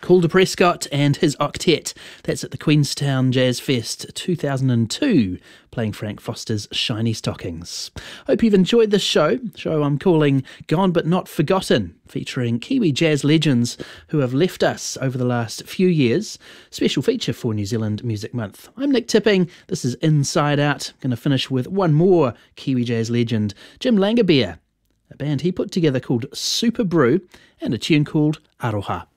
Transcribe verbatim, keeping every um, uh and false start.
Calder Prescott and his octet. That's at the Queenstown Jazz Fest two thousand two, playing Frank Foster's Shiny Stockings. Hope you've enjoyed this show, show I'm calling Gone But Not Forgotten, featuring Kiwi jazz legends who have left us over the last few years. Special feature for New Zealand Music Month. I'm Nick Tipping, this is Inside Out. I'm going to finish with one more Kiwi jazz legend, Jim Langabeer, a band he put together called Super Brew, and a tune called Aroha.